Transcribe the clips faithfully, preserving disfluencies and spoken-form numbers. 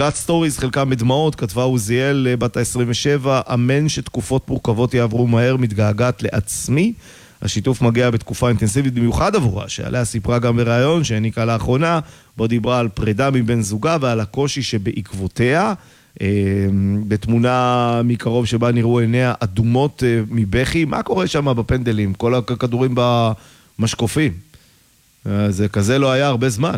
סדרת סטוריז, חלקם מדמעות, כתבה עוזיאל בת ה-עשרים ושבע, אמן שתקופות מורכבות יעברו מהר, מתגעגעת לעצמי. השיתוף מגיע בתקופה אינטנסיבית במיוחד עבורה, שעליה סיפרה גם בראיון שהעניקה לאחרונה, בו דיברה על פרידה מבן זוגה ועל הקושי שבעקבותיה, בתמונה מקרוב שבה נראו עיניה אדומות מבכי. מה קורה שם בפנדלים? כל הכדורים במשקופים. זה כזה לא היה הרבה זמן.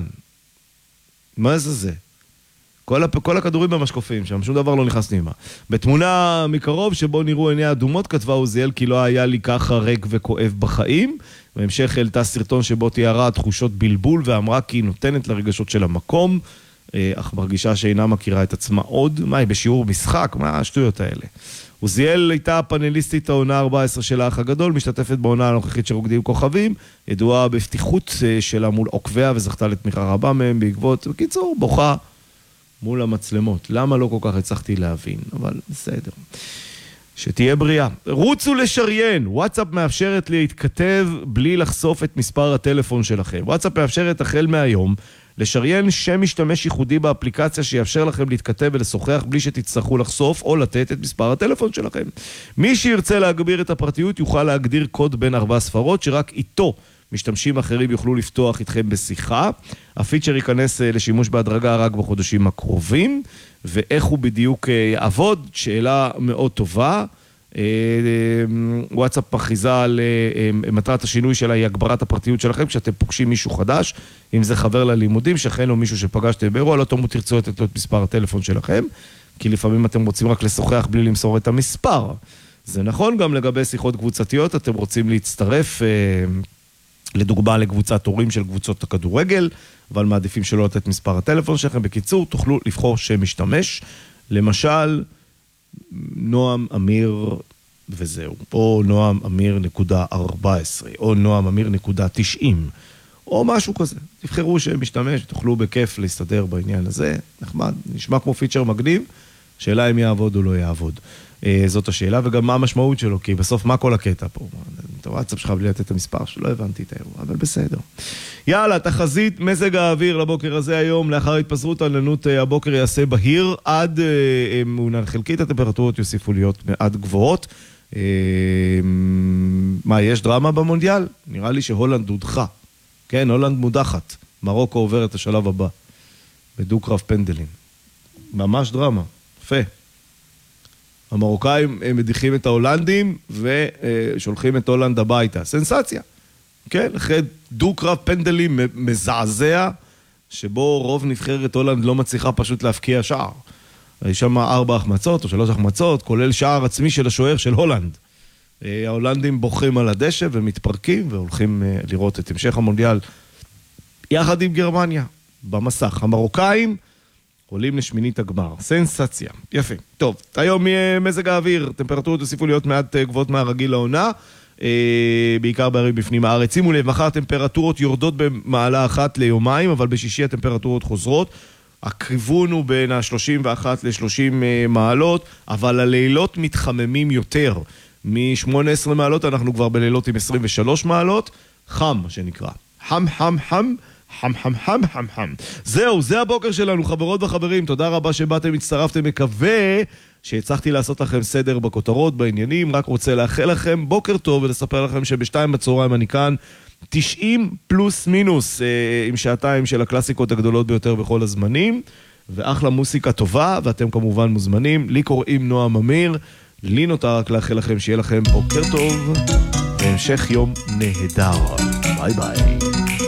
מה זה זה? כל, כל הכדורים במשקופים שם, שום דבר לא נכנס נימה. בתמונה מקרוב שבו נראו עיניה אדומות, כתבה עוזיאל כי לא היה לי ככה ריק וכואב בחיים. בהמשך העלתה סרטון שבו תיארה תחושות בלבול ואמרה כי היא נותנת לרגשות של המקום, אך מרגישה שאינה מכירה את עצמה עוד. מה, היא בשיעור משחק? מה השטויות האלה? עוזיאל הייתה פאנליסטית העונה ארבע עשרה של האח הגדול, משתתפת בעונה הנוכחית של רוקדים כוכבים, ידועה בפתיחות שלה מול עוקביה וזכתה לתמיכה רבה מהם בעקבות, בקיצור, בוכה מול המצלמות. למה לא כל כך הצלחתי להבין, אבל בסדר. שתהיה בריאה. רוצו לשריין. וואטסאפ מאפשרת להתכתב בלי לחשוף את מספר הטלפון שלכם. וואטסאפ מאפשרת החל מהיום לשריין שם משתמש ייחודי באפליקציה שיאפשר לכם להתכתב ולשוחח בלי שתצטרכו לחשוף או לתת את מספר הטלפון שלכם. מי שירצה להגביר את הפרטיות יוכל להגדיר קוד בין ארבע ספרות שרק איתו משתמשים אחרים יוכלו לפתוח איתכם בשיחה. הפיצ'ר ייכנס לשימוש בהדרגה רק בחודשים הקרובים, ואיך הוא בדיוק יעבוד? שאלה מאוד טובה. וואטסאפ מכריזה על מטרת השינוי שלה היא הגברת הפרטיות שלכם כשאתם פוגשים מישהו חדש, אם זה חבר ללימודים, שכן או מישהו שפגשתם באירוע, לא תאמו תרצו לתת לו את מספר הטלפון שלכם, כי לפעמים אתם רוצים רק לשוחח בלי למסור את המספר. זה נכון גם לגבי שיחות קבוצתיות, אתם רוצים להצטרף לדוגמה לקבוצת הורים של קבוצות הכדורגל, אבל מעדיפים שלא לתת מספר הטלפון שלכם. בקיצור, תוכלו לבחור שם משתמש, למשל, נועם אמיר וזהו, או נועם אמיר נקודה ארבע עשרה, או נועם אמיר נקודה תשעים, או משהו כזה. תבחרו שם משתמש, תוכלו בכיף להסתדר בעניין הזה. נחמד, נשמע כמו פיצ'ר מגניב, שאלה אם יעבוד או לא יעבוד. זאת השאלה, וגם מה המשמעות שלו, כי בסוף מה כל הקטע פה? את הוואטסאפ שלך בלי לתת את המספר שלו, לא הבנתי את האירוע, אבל בסדר. יאללה, תחזית מזג האוויר לבוקר הזה היום, לאחר התפזרות עננות הבוקר יעשה בהיר, עד מעונן חלקית, הטמפרטורות יוסיפו להיות עד גבוהות. מה, יש דרמה במונדיאל? נראה לי שהולנד הודחה. כן, הולנד מודחת. מרוקו עובר את השלב הבא. בדו-קרב פנדלים. ממש דרמה. יפה. המרוקאים מדיחים את ההולנדים ושולחים את הולנד הביתה. סנסציה. כן, אחרי דו-קרב פנדלים מזעזע, שבו רוב נבחרת הולנד לא מצליחה פשוט להפקיע שער. יש שם ארבע החמצות או שלוש החמצות, כולל שער עצמי של השוער של הולנד. ההולנדים בוחרים על הדשא ומתפרקים והולכים לראות את המשך המונדיאל יחד עם גרמניה במסך. המרוקאים עולים לשמינית הגמר. סנסציה. יפה. טוב, היום יהיה מזג האוויר, טמפרטורות יוסיפו להיות מעט גבוהות מהרגיל לעונה, בעיקר בערים בפנים הארץ. שימו לב, מחר טמפרטורות יורדות במעלה אחת ליומיים, אבל בשישי הטמפרטורות חוזרות. הכיוון הוא בין ה-שלושים ואחת ל-שלושים מעלות, אבל הלילות מתחממים יותר. מ-שמונה עשרה מעלות אנחנו כבר בלילות עם עשרים ושלוש מעלות. חם, מה שנקרא. חם, חם, חם. חם, חם, חם, חם, חם. זהו, זה הבוקר שלנו, חברות וחברים. תודה רבה שבאתם, הצטרפתם. מקווה שהצלחתי לעשות לכם סדר בכותרות, בעניינים. רק רוצה לאחל לכם בוקר טוב ולספר לכם שבשתיים בצהריים אני כאן תשעים פלוס מינוס, אה, עם שעתיים של הקלאסיקות הגדולות ביותר בכל הזמנים, ואחלה מוסיקה טובה, ואתם כמובן מוזמנים. לי קוראים נועם אמיר, לי נותר רק לאחל לכם שיהיה לכם בוקר טוב, והמשך יום נהדר. ביי ביי.